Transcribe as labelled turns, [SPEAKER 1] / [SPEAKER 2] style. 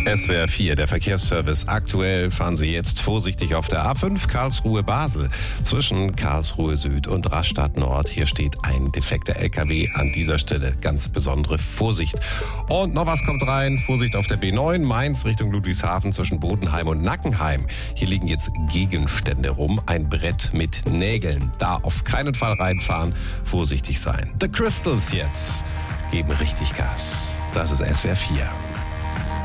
[SPEAKER 1] SWR 4, der Verkehrsservice. Aktuell fahren Sie jetzt vorsichtig auf der A5 Karlsruhe-Basel zwischen Karlsruhe Süd und Rastatt Nord. Hier steht ein defekter LKW an dieser Stelle. Ganz besondere Vorsicht. Und noch was kommt rein. Vorsicht auf der B9 Mainz Richtung Ludwigshafen zwischen Bodenheim und Nackenheim. Hier liegen jetzt Gegenstände rum. Ein Brett mit Nägeln. Da auf keinen Fall reinfahren. Vorsichtig sein. The Crystals jetzt geben richtig Gas. Das ist SWR 4.